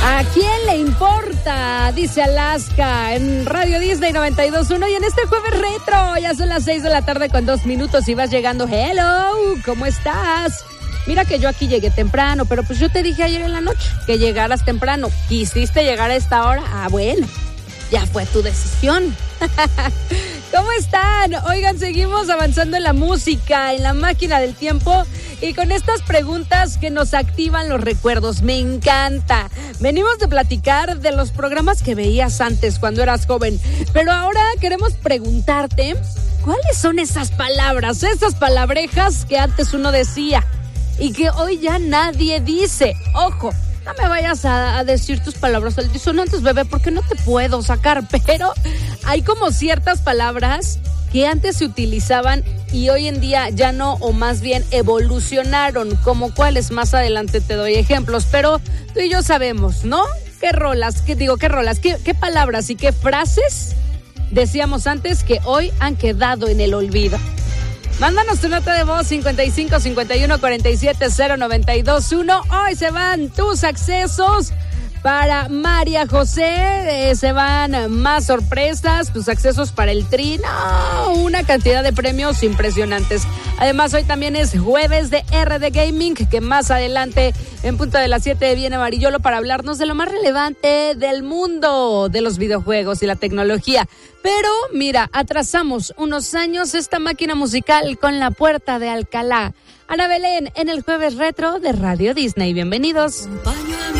¿A quién le importa? Dice Alaska en Radio Disney 92.1 y en este jueves retro. Ya son las 6 de la tarde con 2 minutos y vas llegando. Hello, ¿cómo estás? Mira que yo aquí llegué temprano, pero pues yo te dije ayer en la noche que llegaras temprano. ¿Quisiste llegar a esta hora? Ah, bueno, ya fue tu decisión. ¿Cómo están? Oigan, seguimos avanzando en la música, en la máquina del tiempo y con estas preguntas que nos activan los recuerdos. Me encanta. Venimos de platicar de los programas que veías antes cuando eras joven, pero ahora queremos preguntarte ¿cuáles son esas palabras, esas palabrejas que antes uno decía y que hoy ya nadie dice? Ojo, no me vayas a decir tus palabras altisonantes, bebé, porque no te puedo sacar, pero hay como ciertas palabras que antes se utilizaban y hoy en día ya no, o más bien evolucionaron, como cuáles más adelante te doy ejemplos, pero tú y yo sabemos, ¿no? ¿Qué palabras y qué frases decíamos antes que hoy han quedado en el olvido? Mándanos tu nota de voz 55 51 47 0921. Hoy se van tus accesos para María José. Se van más sorpresas, tus accesos para el Tri. No, una cantidad de premios impresionantes. Además, hoy también es jueves de RD Gaming, que más adelante, en punto de las 7, viene Marillolo para hablarnos de lo más relevante del mundo de los videojuegos y la tecnología. Pero, mira, atrasamos unos años esta máquina musical con La Puerta de Alcalá. Ana Belén en el jueves retro de Radio Disney. Bienvenidos.